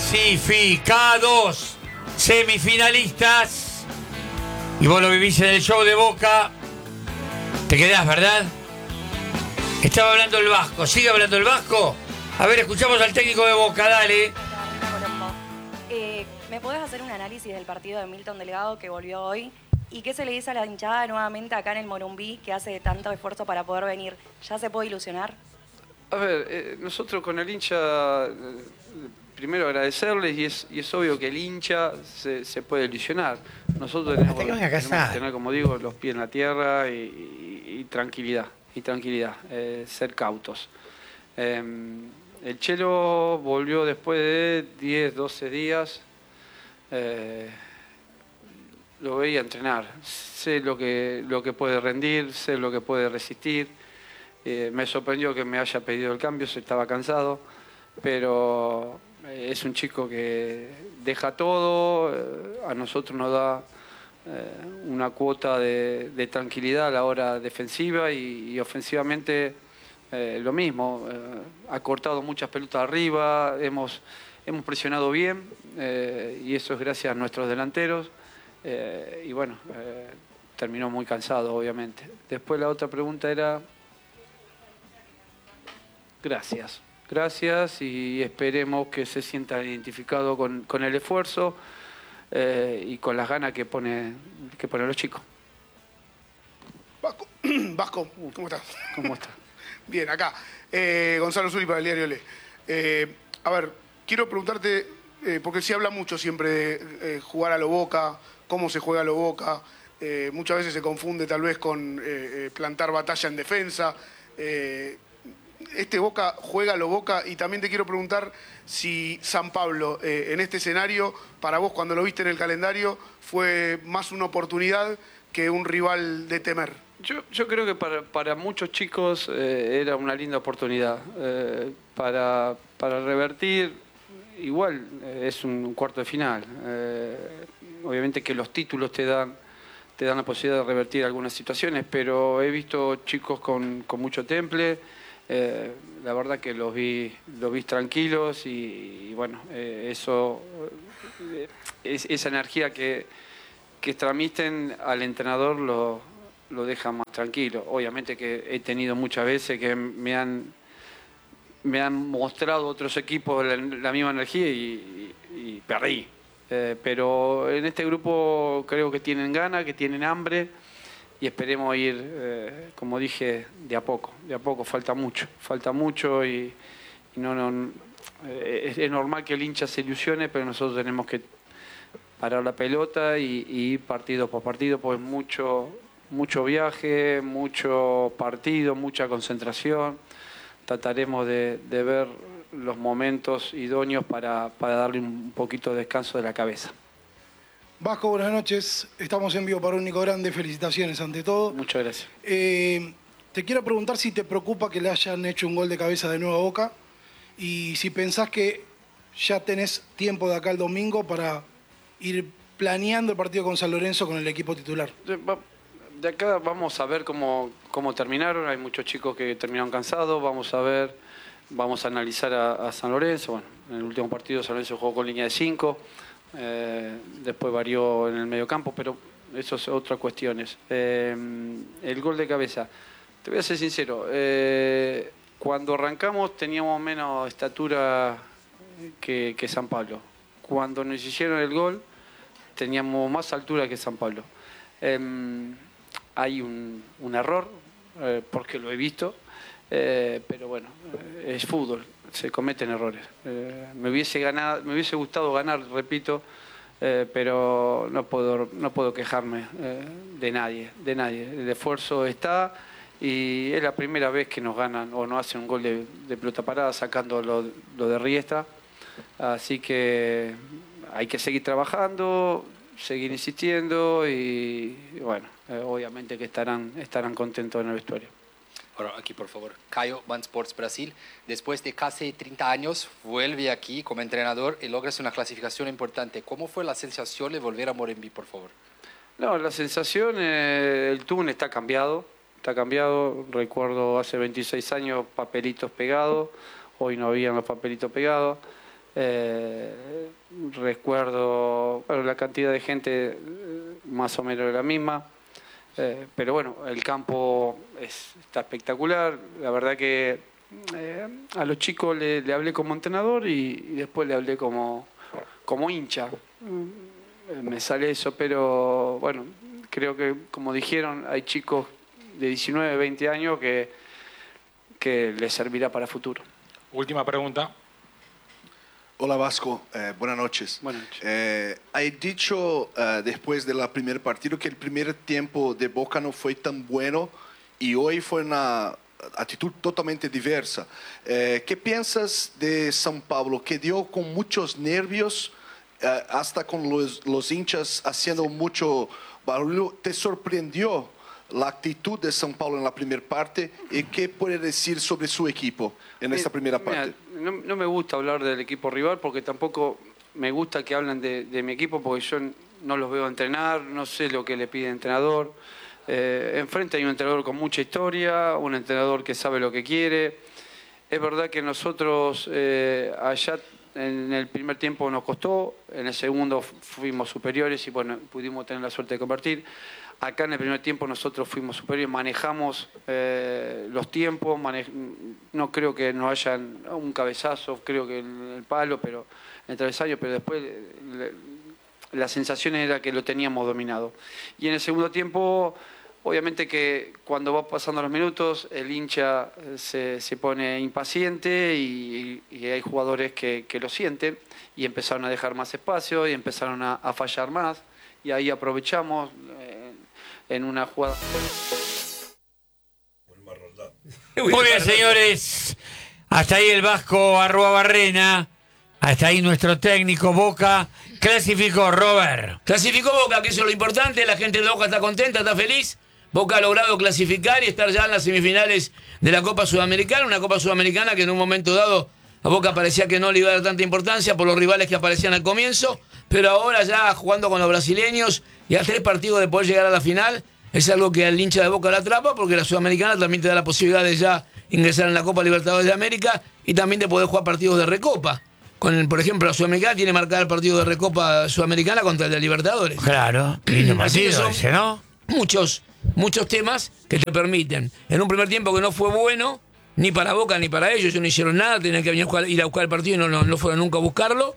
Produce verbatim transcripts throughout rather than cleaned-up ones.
clasificados, semifinalistas. Y vos lo vivís en el show de Boca. Te quedás, ¿verdad? Estaba hablando el Vasco. ¿Sigue hablando el Vasco? A ver, escuchamos al técnico de Boca, dale. Eh, ¿Me podés hacer un análisis del partido de Milton Delgado que volvió hoy? ¿Y qué se le dice a la hinchada nuevamente acá en el Morumbí que hace tanto esfuerzo para poder venir? ¿Ya se puede ilusionar? A ver, eh, nosotros con el hincha, eh, primero agradecerles y es, y es obvio que el hincha se, se puede ilusionar. Nosotros tenemos, tenemos que tener, como digo, los pies en la tierra y, y, y tranquilidad, y tranquilidad, eh, ser cautos. Eh, el Chelo volvió después de diez, doce días, eh, lo veía entrenar, sé lo que, lo que puede rendir, sé lo que puede resistir. Eh, me sorprendió que me haya pedido el cambio, se estaba cansado, pero eh, es un chico que deja todo, eh, a nosotros nos da eh, una cuota de, de tranquilidad a la hora defensiva y, y ofensivamente eh, lo mismo. Eh, ha cortado muchas pelotas arriba, hemos, hemos presionado bien eh, y eso es gracias a nuestros delanteros eh, y bueno, eh, terminó muy cansado obviamente. Después la otra pregunta era... Gracias, gracias y esperemos que se sientan identificados con, con el esfuerzo eh, y con las ganas que pone, que ponen los chicos. Vasco, Vasco, ¿cómo estás? ¿Cómo estás? Bien, acá. Eh, Gonzalo Zuri para el diario Le. Eh, a ver, quiero preguntarte, eh, porque se habla mucho siempre de eh, jugar a lo Boca, cómo se juega a lo Boca. Eh, muchas veces se confunde tal vez con eh, eh, plantar batalla en defensa. Eh, Este Boca juega a lo Boca y también te quiero preguntar si San Pablo eh, en este escenario, para vos cuando lo viste en el calendario, fue más una oportunidad que un rival de temer. Yo, yo creo que para, para muchos chicos eh, era una linda oportunidad. Eh, para, para revertir, igual eh, es un cuarto de final. Eh, obviamente que los títulos te dan, te dan la posibilidad de revertir algunas situaciones, pero he visto chicos con, con mucho temple. Eh, la verdad que los vi, los vi tranquilos y, y bueno, eh, eso, eh, es, esa energía que, que transmiten al entrenador lo, lo deja más tranquilo. Obviamente que he tenido muchas veces que me han, me han mostrado otros equipos la, la misma energía y, y, y perdí. Eh, pero en este grupo creo que tienen ganas, que tienen hambre. Y esperemos ir, eh, como dije, de a poco, de a poco, falta mucho, falta mucho y, y no, no eh, es, es normal que el hincha se ilusione, pero nosotros tenemos que parar la pelota y, y ir partido por partido, pues mucho, mucho viaje, mucho partido, mucha concentración. Trataremos de, de ver los momentos idóneos para, para darle un poquito de descanso de la cabeza. Vasco, buenas noches. Estamos en vivo para Único Grande. Felicitaciones ante todo. Muchas gracias. Eh, te quiero preguntar si te preocupa que le hayan hecho un gol de cabeza de nuevo a Boca y si pensás que ya tenés tiempo de acá el domingo para ir planeando el partido con San Lorenzo con el equipo titular. De, de acá vamos a ver cómo, cómo terminaron. Hay muchos chicos que terminaron cansados. Vamos a ver, vamos a analizar a, a San Lorenzo. Bueno, en el último partido San Lorenzo jugó con línea de cinco. Eh, después varió en el mediocampo, pero eso es otras cuestiones. Eh, el gol de cabeza, te voy a ser sincero, eh, cuando arrancamos teníamos menos estatura que, que San Pablo. Cuando nos hicieron el gol teníamos más altura que San Pablo. Eh, hay un, un error, eh, porque lo he visto, eh, pero bueno, es fútbol. Se cometen errores. Eh, me hubiese ganado, me hubiese gustado ganar, repito, eh, pero no puedo, no puedo quejarme eh, de nadie, de nadie. El esfuerzo está y es la primera vez que nos ganan o nos hacen un gol de, de pelota parada sacando lo, lo de Riestra. Así que hay que seguir trabajando, seguir insistiendo y, y bueno, eh, obviamente que estarán, estarán contentos en el vestuario. Ahora aquí, por favor. Caio, One Sports Brasil. Después de casi treinta años, vuelve aquí como entrenador y logras una clasificación importante. ¿Cómo fue la sensación de volver a Morumbí, por favor? No, la sensación, eh, el túnel está cambiado. Está cambiado. Recuerdo hace veintiséis años papelitos pegados. Hoy no habían los papelitos pegados. Eh, recuerdo, bueno, la cantidad de gente más o menos la misma, eh, pero bueno, el campo es, está espectacular. La verdad que eh, a los chicos le, le hablé como entrenador y, y después le hablé como, como hincha. Me sale eso, pero bueno, creo que como dijeron, hay chicos de diecinueve, veinte años que, que les servirá para futuro. Última pregunta. Hola Vasco, eh, buenas noches. Buenas noches. Eh, hay dicho eh, después del primer partido que el primer tiempo de Boca no fue tan bueno y hoy fue una actitud totalmente diversa. Eh, ¿Qué piensas de São Paulo, que dio con muchos nervios, eh, hasta con los, los hinchas haciendo mucho barullo? ¿Te sorprendió la actitud de São Paulo en la primera parte y qué puede decir sobre su equipo en esta primera parte? Mira, no, no me gusta hablar del equipo rival porque tampoco me gusta que hablen de, de mi equipo porque yo no los veo entrenar, no sé lo que le pide el entrenador. Eh, enfrente hay un entrenador con mucha historia, un entrenador que sabe lo que quiere. Es verdad que nosotros eh, allá en el primer tiempo nos costó, en el segundo fuimos superiores y bueno, pudimos tener la suerte de convertir. Acá en el primer tiempo nosotros fuimos superiores, manejamos eh, los tiempos, manej no creo que no hayan un cabezazo, creo que el, el palo, pero el travesaño, pero después le, la sensación era que lo teníamos dominado. Y en el segundo tiempo, obviamente que cuando va pasando los minutos, el hincha se, se pone impaciente y, y hay jugadores que, que lo sienten y empezaron a dejar más espacio y empezaron a, a fallar más y ahí aprovechamos eh, en una jugada. Muy bien, señores. Hasta ahí el Vasco arroba Barrena. Hasta ahí nuestro técnico. Boca clasificó, Robert. Clasificó Boca, que eso es lo importante. La gente de Boca está contenta, está feliz. Boca ha logrado clasificar y estar ya en las semifinales de la Copa Sudamericana. Una Copa Sudamericana que en un momento dado a Boca parecía que no le iba a dar tanta importancia por los rivales que aparecían al comienzo. Pero ahora ya jugando con los brasileños y a tres partidos de poder llegar a la final, es algo que al hincha de Boca la atrapa, porque la Sudamericana también te da la posibilidad de ya ingresar en la Copa Libertadores de América y también de poder jugar partidos de Recopa. Con, por ejemplo, la Sudamericana tiene marcado el partido de Recopa Sudamericana contra el de Libertadores. Claro, lindo partido son ese, ¿no? Muchos, muchos temas que te permiten. En un primer tiempo que no fue bueno, ni para Boca ni para ellos, ellos no hicieron nada, tenían que venir a jugar, ir a buscar el partido y no, no, no fueron nunca a buscarlo.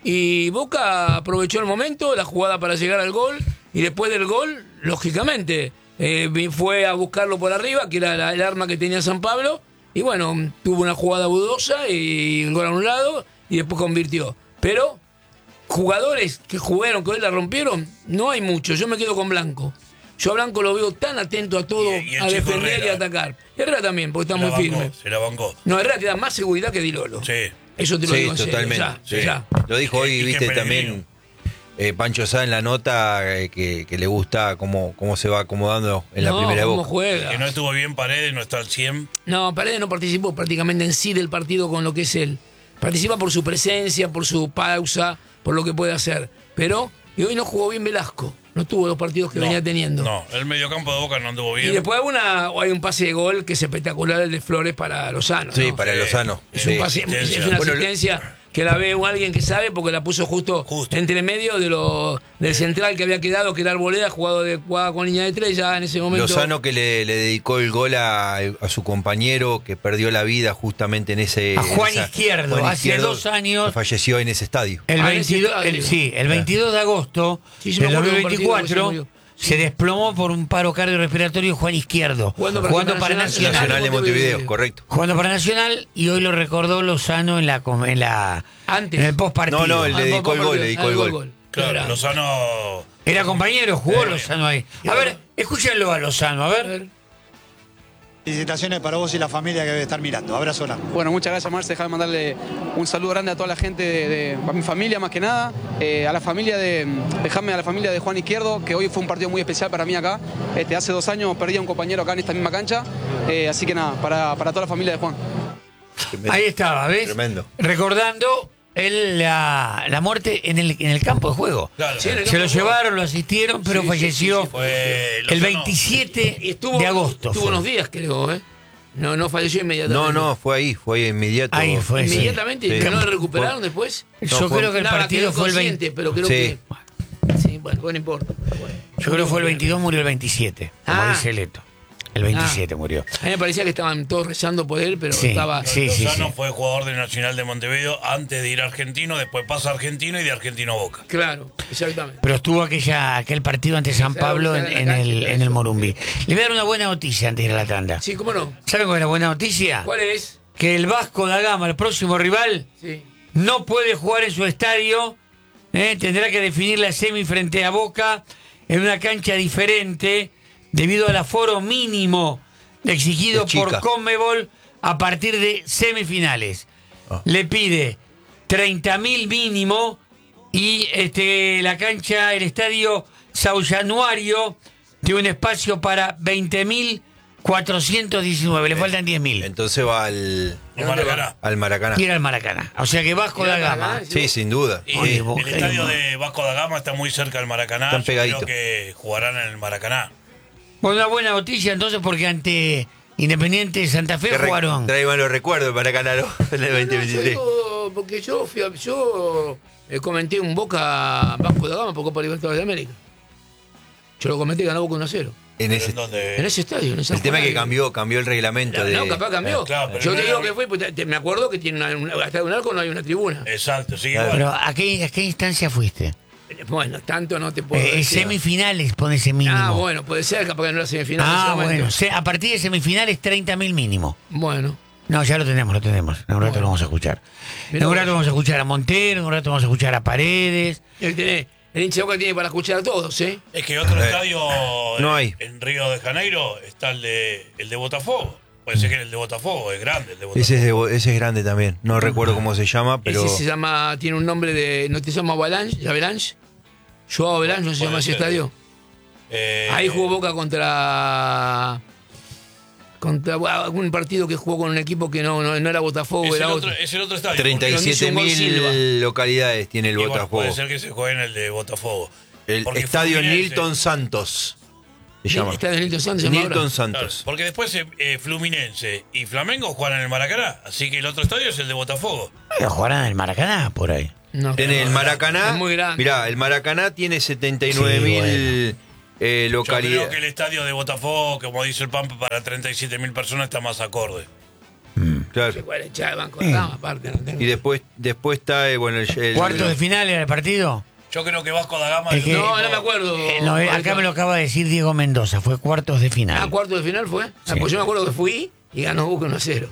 Y Boca aprovechó el momento, la jugada para llegar al gol, y después del gol, lógicamente, eh, fue a buscarlo por arriba, que era la, el arma que tenía San Pablo, y bueno, tuvo una jugada dudosa y el gol a un lado, y después convirtió. Pero jugadores que jugaron, que hoy la rompieron, no hay muchos. Yo me quedo con Blanco. Yo a Blanco lo veo tan atento a todo, y, y a defender Herrera. y a atacar. Herrera también, porque está Se muy la bancó, firme. Se la bancó. No, Herrera te da más seguridad que Dilolo. Sí. Eso te lo Sí, digo en serio, totalmente. ya, Sí. ya. Lo dijo hoy, Y que viste, Pellegrino. también eh, Pancho Sá en la nota, eh, que, que le gusta cómo, cómo se va acomodando en la No, primera cómo Boca. juega. Que no estuvo bien Paredes, no está al cien. No, Paredes no participó prácticamente en sí del partido con lo que es él. Participa por su presencia, por su pausa, por lo que puede hacer. Pero y hoy no jugó bien Velasco. No tuvo los partidos que No, venía teniendo. No, el mediocampo de Boca no anduvo bien. Y después hay, una, hay un pase de gol que es espectacular, el de Flores para Lozano. Sí, ¿no? para Sí. Lozano. Es, Sí. un pase, es Asistencia. una Bueno, asistencia que la ve alguien que sabe porque la puso justo, Justo. entre medio de lo, del central que había quedado, que era Arboleda, jugado de jugada con línea de tres, ya en ese momento. Lozano que le, le dedicó el gol a, a su compañero que perdió la vida justamente en ese... A Juan en esa- Izquierdo, Juan hace Izquierdo, dos años. que falleció en ese estadio. El, Ah, en ese veintidós, el- estadio. sí, el veintidós de agosto Sí, yo me del acuerdo de un partido que se dos mil veinticuatro murió. se desplomó por un paro cardiorrespiratorio Juan Izquierdo, Jugando jugando, para para Nacional. Nacional. Nacional de Montevideo, correcto. Jugando para Nacional y hoy lo recordó Lozano en la com- en la Antes. en el post partido. No, no, el- le Ah, dedicó pa- el pa- gol, pa- le dedicó ah, el gol, gol. Claro, Era. Lozano. Era compañero, jugó Eh, Lozano ahí. A ver, escúchenlo a Lozano, a A ver. ver. Felicitaciones para vos y la familia que debe estar mirando. Abrazo grande. Bueno, muchas gracias, Marce. Déjame mandarle un saludo grande a toda la gente, de, de- a mi familia más que nada, eh, a la familia de, dejame a la familia de Juan Izquierdo, que hoy fue un partido muy especial para mí acá. Este, hace dos años perdí a un compañero acá en esta misma cancha, eh, así que nada, para, para toda la familia de Juan. Ahí estaba, ¿ves? Tremendo. Recordando él la, la muerte en el, en el campo de juego. Claro. Sí, en el Se lo campo de juego. llevaron, lo asistieron, pero Sí, sí, falleció sí, sí, Fue el Lozano. veintisiete Y estuvo, de agosto. Estuvo fue. unos días, creo, ¿eh? No, no falleció inmediatamente. No, no, fue ahí, fue ahí inmediato. Ahí fue, sí. Inmediatamente, Sí. ¿no lo recuperaron después? Yo No, fue- creo que el Nada, partido quedó fue el consciente, veinte. pero creo Sí. que... Sí, bueno, bueno, no importa. Bueno. Yo creo que fue el veintidós, murió el veintisiete, como Ah. dice Leto. El veintisiete murió. A mí me parecía que estaban todos rezando por él, pero Sí, estaba... sí, sí, Lozano sí. fue jugador del Nacional de Montevideo antes de ir a Argentino, después pasa a Argentino y de Argentino a Boca. Claro, exactamente. Pero estuvo aquella, aquel partido ante San Pablo en, en el, en el Morumbí. Le voy a dar una buena noticia antes de ir a la tanda. Sí, ¿cómo no? ¿Saben cuál es la buena noticia? ¿Cuál es? Que el Vasco da Gama, el próximo rival, Sí. no puede jugar en su estadio. ¿eh? Tendrá que definir la semi frente a Boca en una cancha diferente debido al aforo mínimo exigido Es chica. por Conmebol a partir de semifinales. Ah. Le pide treinta mil mínimo y este, la cancha, el estadio Sao Januario, tiene un espacio para veinte mil cuatrocientos diecinueve. Le faltan diez mil. Entonces va al, En Maracaná. al Maracaná. Y era el Maracaná. O sea que Vasco Y da era Gama. Maracaná, Sí, sin duda. Y Oye, el Boca, estadio no. de Vasco da Gama está muy cerca del Maracaná. Están Yo creo pegaditos. que jugarán en el Maracaná. Bueno, una buena noticia entonces porque ante Independiente de Santa Fe Que re- jugaron. Trae malos recuerdos el Maracaná, ¿no? En el No, veinte veintitrés. yo- porque yo, fui a- yo eh, comenté un Boca Vasco da Gama por Copa Libertadores de América. Yo lo comenté y ganó Boca uno a cero. En ese, ¿En dónde? En ese estadio, en ese el tema es que cambió, cambió el reglamento. No, de, no, capaz cambió. Eh, claro, pero yo no te era- digo que fue, pues, te- te- me acuerdo que tiene una, una- hasta un arco no hay una tribuna. Exacto, sí, Claro. igual. Pero ¿a qué, a qué instancia fuiste? Bueno, tanto no te puedo Eh, decir. semifinales pone ese mínimo. Ah, bueno, puede ser, capaz que no era semifinal. en Ah, ese momento. bueno. Se- a partir de semifinales treinta mil mínimo. Bueno. No, ya lo tenemos, lo tenemos. En un rato lo vamos a escuchar. En Mirá un vos. rato vamos a escuchar a Montero, en un rato vamos a escuchar a Paredes. El, tiene- el hincha de Boca tiene para escuchar a todos, ¿eh? Es que otro Eh, estadio no en- hay. en Río de Janeiro está el de, el de Botafogo. Puede ser que el de Botafogo es grande. El de Botafogo. Ese es, de Bo- ese es grande también. No recuerdo cómo se llama, pero. Ese se llama, tiene un nombre de, ¿no te llama Avalanche? ¿Avalanche? Joao Avalanche, ¿no se Puede llama ese ser. estadio? Eh, Ahí jugó Boca contra... Contra bueno, algún partido que jugó con un equipo que no, no, no era Botafogo, es, el era otro, otro. es el otro estadio. treinta y siete Donde hizo un gol Silva. mil localidades tiene el Y bueno, Botafogo. puede ser que se juegue en el de Botafogo. El Porque estadio Fluminense- Nilton Santos. Se llama. El estadio Nilton Santos se llama Nilton ahora. Claro, Santos. porque después eh, eh, Fluminense y Flamengo juegan en el Maracaná. Así que el otro estadio es el de Botafogo. Pero jugarán en el Maracaná por ahí. No. Tiene el Maracaná. Es muy grande. Mirá, el Maracaná tiene setenta y nueve Sí, mil eh, Yo creo localidades. que el estadio de Botafogo, como dice el Pampa, para treinta y siete mil personas está más acorde. Claro. Se puede echar el banco de Gama, aparte. No tengo- Y después, después está eh, bueno, el, el- ¿Cuartos de final era el partido? Yo creo que Vasco da Gama... Es que- No, no me acuerdo. Eh, no, eh, acá me lo acaba de decir Diego Mendoza, fue cuartos de Ah, final. cuarto de final fue. Ah, Sí. pues yo me acuerdo que fui y ganó Boca uno a cero.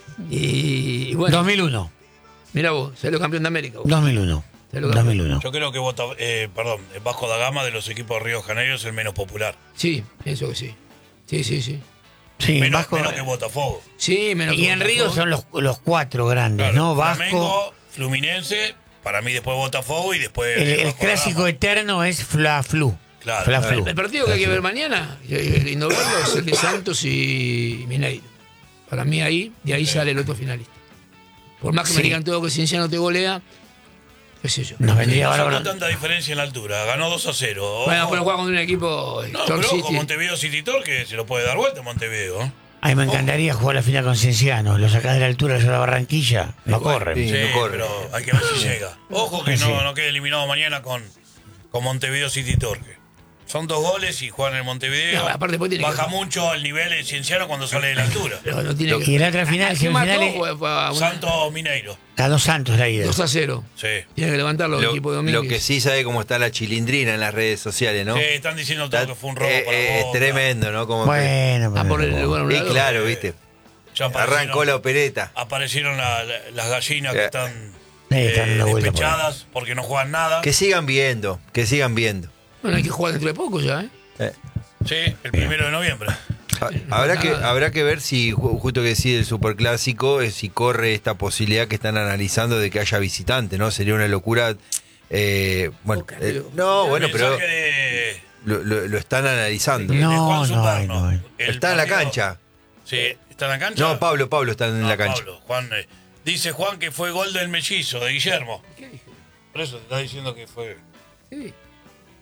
Y, y bueno, dos mil uno. mira vos, salió campeón de América. vos. dos mil uno. Se lo dos mil uno. Yo creo que Bota- eh, perdón, el Vasco da Gama de los equipos de Río de Janeiro es el menos popular. Sí, pienso que sí. Sí, sí, sí. Sí, menos, Vasco- menos que Botafogo. Sí, menos y que en Botafogo. Río son los, los cuatro grandes, Claro, ¿no? Vasco. Flamengo, Fluminense, para mí después Botafogo y después... El, el Vasco da clásico Gama. eterno es Fla Flu. Claro. Fla Flu. El partido que hay que ver mañana, que es lindo verlo, es el de Santos y Mineiro. Para mí ahí, de ahí sale el otro finalista. Por más que me Sí. digan todo que Cienciano te golea, qué sé yo. Nos vendría No ahora. con tanta diferencia en la altura, ganó dos a cero. Ojo. Bueno, pero juega con un equipo No, Storm pero City. con Montevideo City Torque se lo puede dar vuelta a Montevideo. ¿eh? Ay, me encantaría jugar la final con Cienciano. Lo sacás de la altura de la Barranquilla. No corren. Sí, Sí, no corre. pero hay que ver si llega. Ojo que Sí. no, no quede eliminado mañana con, con Montevideo City Torque. Son dos goles y juegan en Montevideo. No, aparte después tiene Baja que- mucho el nivel de Cienciano cuando sale de la altura. Pero no tiene que... Y la otra final, ¿A quién mató? semifinales, Fue- fue a una- Santos Mineiro. ganó Santos la ida. dos a cero. Sí. Tiene que levantarlo el Lo, equipo de lo Domínguez. que sí sabe cómo está la chilindrina en las redes sociales, ¿no? Sí, están diciendo todo Está- que fue un robo eh, para eh, es Boca. tremendo, ¿no? Como Bueno, Ah, por el, pero- bueno, un Y lado. claro, ¿viste? Ya aparecieron- Arrancó la opereta. Aparecieron la- la- las gallinas que Eh. están, Sí, están eh, dando vuelta por ahí. despechadas porque no juegan nada. Que sigan viendo, que sigan viendo. Bueno, hay que jugar dentro de poco ya, ¿eh? Eh, Sí, el primero de noviembre. ha- habrá, que, habrá que ver si, ju- justo que decide el superclásico, eh, si corre esta posibilidad que están analizando de que haya visitante, ¿no? Sería una locura. eh, bueno, Boca, eh, Río. no, bueno, pero Mensaje de- lo, lo- lo están analizando. de No, Juan no Superno. hay, no hay. El Está en la partido- cancha. Sí, está en la cancha. No, Pablo, Pablo está en Ah, la cancha. Pablo, Juan, eh, dice Juan que fue gol del mellizo, de Guillermo. ¿Qué dije? Por eso te está diciendo que fue. Sí.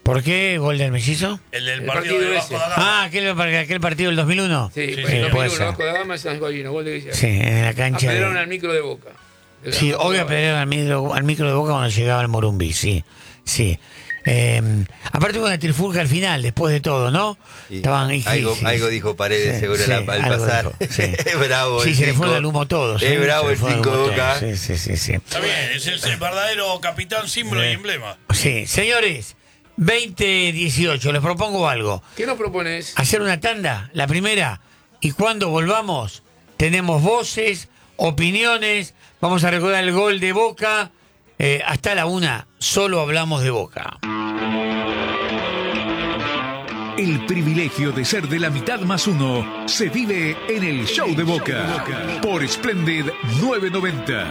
¿Por qué gol del mellizo? El del El partido, partido de Vasco ese. da Gama. Ah, aquel, aquel partido del dos mil uno. Sí, Sí, sí, sí, el puede dos mil uno, ser. Vasco da Gama y San Gallino, gol de Guillermo. Sí, en la cancha. Apedrearon de- al micro de Boca. Sí, obvio apedrearon al micro, al micro de Boca cuando llegaba el Morumbí, sí, sí. Eh, aparte hubo una trifulca al final, después de todo, ¿no? Sí. Estaban ahí, algo, sí, algo sí. dijo Paredes Sí, seguro sí, la- al algo pasar. dijo, sí. Es bravo Sí, el se le fue cinco. el humo a todos. Es ¿eh? bravo Se le el fue cinco de humo a Boca. todos. Sí, sí, sí, sí. Está bien, es el, el verdadero capitán, símbolo y emblema. Sí, señores, veinte dieciocho, les propongo algo. ¿Qué nos propones? Hacer una tanda, la primera, y cuando volvamos tenemos voces, opiniones, vamos a recordar el gol de Boca, eh, hasta la una, solo hablamos de Boca. El privilegio de ser de la mitad más uno se vive en el Show de Boca por Splendid nueve noventa.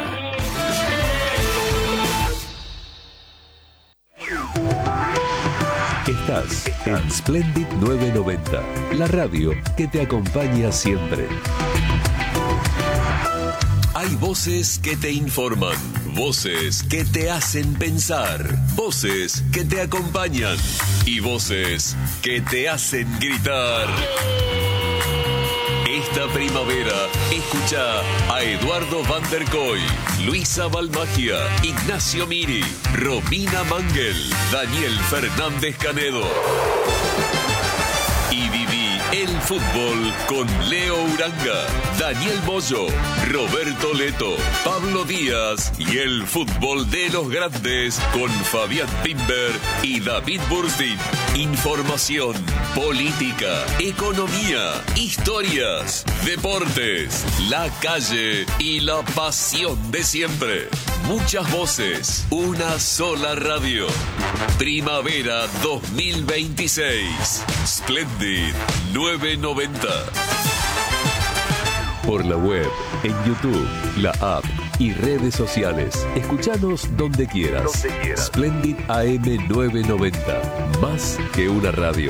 Estás en Splendid nueve noventa, la radio que te acompaña siempre. Hay voces que te informan, voces que te hacen pensar, voces que te acompañan y voces que te hacen gritar. Esta primavera, escucha a Eduardo Van der Koy, Luisa Balmagia, Ignacio Miri, Romina Mangel, Daniel Fernández Canedo. Y viví el fútbol con Leo Uranga, Daniel Moyo, Roberto Leto, Pablo Díaz y el fútbol de los grandes con Fabián Pimber y David Burstein. Información, política, economía, historias, deportes, la calle y la pasión de siempre. Muchas voces, una sola radio. Primavera dos mil veintiséis. Splendid nueve noventa. Por la web, en YouTube, la app y redes sociales. Escuchanos donde quieras. Donde quieras. Splendid A M nueve noventa. Más que una radio.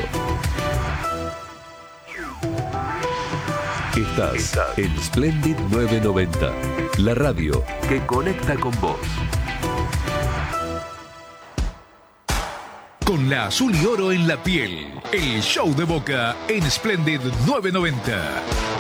Estás, Estás en Splendid nueve noventa. La radio que conecta con vos. Con la azul y oro en la piel, el Show de Boca en Splendid nueve noventa.